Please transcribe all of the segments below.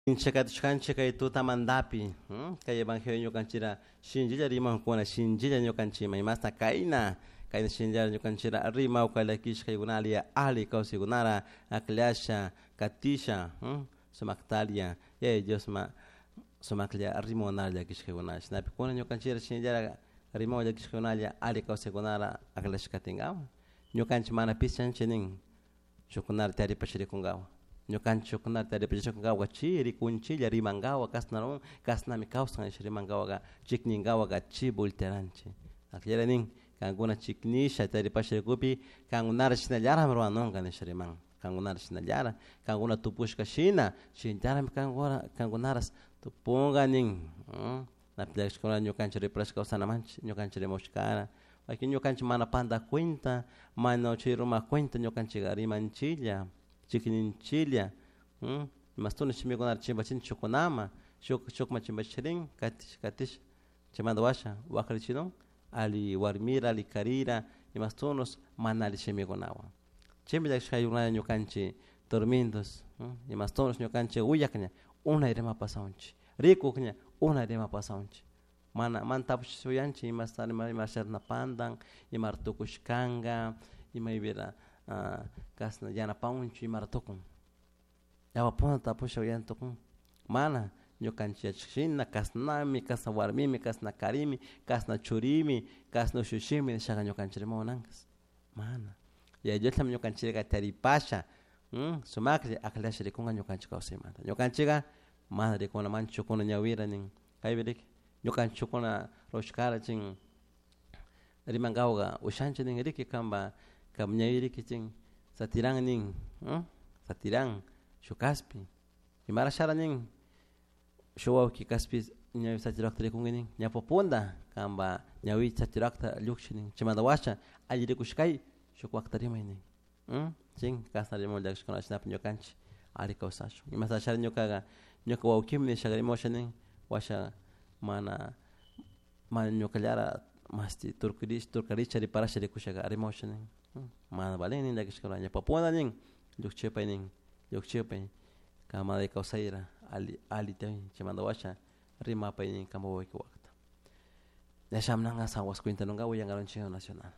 Chakatushkanchik kay tutamandapi, kay evangelio ñukanchira shinjilla rimankuna shinjilla ñukanchima imasta kayna shinjilla ñukanchira rima ukalakishkaykunalia ali kawsaykunara aklasha katisha sumaktalia Diosma sumaklia rimonalla kishkaykuna shinapi kuna ñukanchira shinjilla rimawlla kishkaykunalia ali kawsaykunara aklash katingawan ñukanchik mana pischanchinin shukunara tiaripashirikungawan ñukanchik taripachakungawa chiri kunchilla rimangawa kasnaron kasnami kawsan rimangawa chikningawa chi volteranchi aklaranin kankuna chiknisha taripashirikupi kankunara shinallara ruwanonka nishriman kankunara shinallara kankuna tupushka shina shinallarami kankunaras tupunganin napillashkuna ñukanchik riprash kawsanamanchik ñukanchik rimushkara aquí ñukanchik mana panda cuenta mana chiruma cuenta ñukanchik rimanchilla chikninchilla mastuna chimikunar chimbachin chukunama shukma chimbachirin katish chimanda washa wakrichino ali warmira ali karira imastunos manali chimikunawa chimbilak shayuna ñukanchi dormindos imastunos ñukanchi uyakña una irema pasaunchi rikukña una irema pasaunchi man tapush suyanchi imastari imasharna pandan imartukushkanga imaybira kasna yana paunchi imartukun yawa pona tapusha yantukun mana ñukanchik shina kasnami kasna warmimi kasna karimi kasna churimi kasna shushimi shaka ñukanchik rimawanankas mana yayullam ñukanchikqa taripasha sumaklla aklash rikunqa ñukanchik kawsaymanta ñukanchikqa mana rikunamanchu chukuna ñawira nin kaypirik ñukanchik chukuna rushkarachin rimangawqa ushanchik nin riki kamba kam ñawiriki chin satiran nin satiran shukaspi imarashara nin shuwawki kaspi ñawi satirakta rikunki nin ñapupunda kamba ñawi satirakta llukshin nin chimanda washa alli rikushkay shuk wakta rimay nin chin kasna rimullakashkuna shinapi ñukanchik ali kawsashun imasashara ñukaqa ñuka wawkimi nishaka rimusha nin washa mana ñukallara masti turkaricha riparasha rikushaka rimusha nin mana valen nin llakishkuna ñapupunda nin llukchipay nin llukchipay kama de kawsayra ali tay chimanda washa rimapay nin kama wawki wakta yashamnanga sawas cuentanunga huyangaronchino nacional.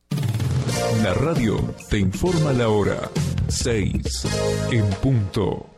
La radio te informa la hora 6 en punto.